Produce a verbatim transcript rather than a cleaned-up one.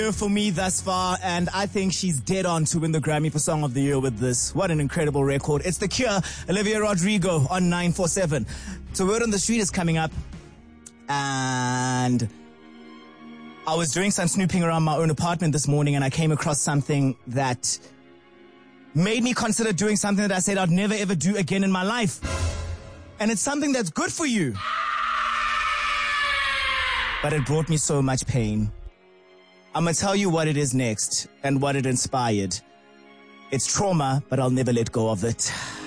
For me thus far, and I think she's dead on to win the Grammy for Song of the Year with this. What an incredible record. It's The Cure, Olivia Rodrigo on nine four seven. So Word on the Street is coming up, and I was doing some snooping around my own apartment this morning, and I came across something that made me consider doing something that I said I'd never ever do again in my life. And it's something that's good for you. But it brought me so much pain. I'm going to tell you what it is next and what it inspired. It's trauma, but I'll never let go of it.